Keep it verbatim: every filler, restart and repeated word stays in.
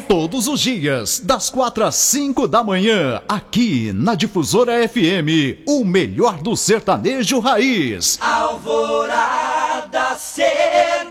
Todos os dias, das quatro às cinco da manhã, aqui na Difusora F M, o melhor do sertanejo raiz. Alvorada, cena.